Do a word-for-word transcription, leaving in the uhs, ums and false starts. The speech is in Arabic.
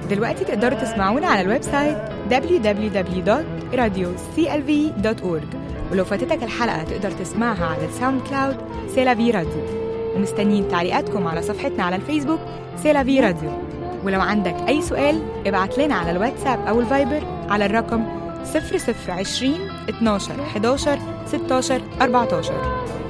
دلوقتي تقدروا تسمعونا على الويب سايت دبليو دبليو دبليو دوت راديو سي ال في دوت أورج، ولو فاتتك الحلقة تقدر تسمعها على الساوند كلاود سيلافي راديو. ومستنيين تعليقاتكم على صفحتنا على الفيسبوك سيلافي راديو. ولو عندك أي سؤال ابعت لنا على الواتساب أو الفايبر على الرقم صفر صفر عشرين اتناشر حداشر ستاشر أربعتاشر.